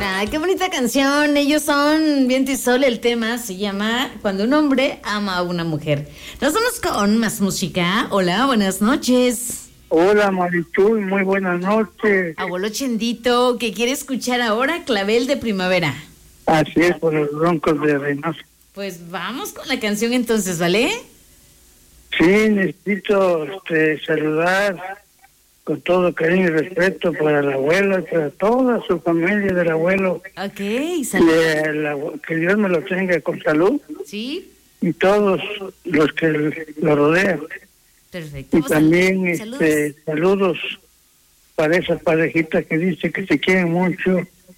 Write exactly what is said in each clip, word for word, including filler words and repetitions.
Ay, qué bonita canción. Ellos son Viento y Sol. El tema se llama Cuando un hombre ama a una mujer. Nos vamos con más música. Hola, buenas noches. Hola, Marichuy, muy buenas noches. Abuelo Chendito, ¿qué quiere escuchar ahora? Clavel de Primavera. Así es, por los Broncos de Reynosa. Pues vamos con la canción entonces, ¿vale? Sí, necesito este, saludar con todo cariño y respeto para el abuelo y para toda su familia del abuelo. Ok, salud. Que, que Dios me lo tenga con salud. Sí. Y todos los que lo rodean. Perfecto. Y también saludos. este, saludos para esa parejita que dice que se quieren mucho.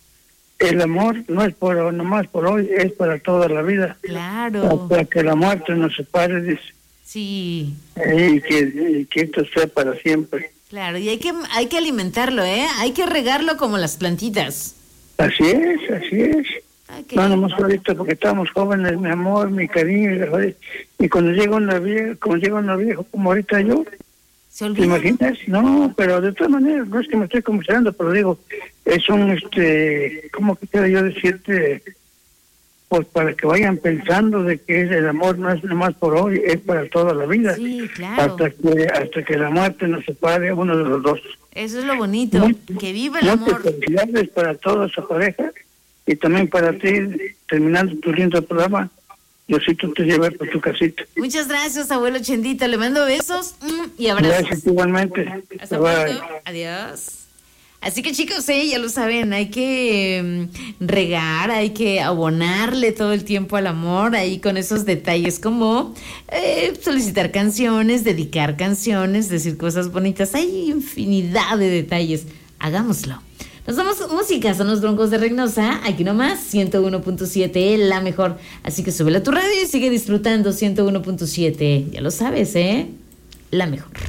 El amor no es por nomás por hoy, es para toda la vida. Claro. Para que la muerte nos separe, dice. Sí. Y que, y que esto sea para siempre. Claro, y hay que hay que alimentarlo, ¿eh? Hay que regarlo como las plantitas. Así es, así es. Okay. No, nomás ahorita porque estamos jóvenes, mi amor, mi cariño, y, y cuando llega una vieja, cuando llega una vieja como ahorita yo, ¿se ¿te imaginas? No, pero de todas maneras, no es que me estoy conversando, pero digo, es un, este, ¿cómo quiero yo decirte? Pues para que vayan pensando de que el amor no es nomás por hoy, es para toda la vida. Sí, claro. Hasta que, hasta que la muerte nos separe a uno de los dos. Eso es lo bonito, muy, que viva el muchas amor. Felicidades para toda esa pareja y también para ti, terminando tu lindo programa. Diosito te lleve por tu casita. Muchas gracias, abuelo Chendito. Le mando besos y abrazos. Gracias igualmente. Hasta pronto. Adiós. Así que chicos, eh, ya lo saben, hay que um, regar, hay que abonarle todo el tiempo al amor, ahí con esos detalles como eh, solicitar canciones, dedicar canciones, decir cosas bonitas, hay infinidad de detalles, hagámoslo. Nos damos música, son los Broncos de Reynosa, aquí nomás, ciento uno punto siete, la mejor, así que súbela a tu radio y sigue disfrutando ciento uno punto siete, ya lo sabes, ¿eh? La mejor.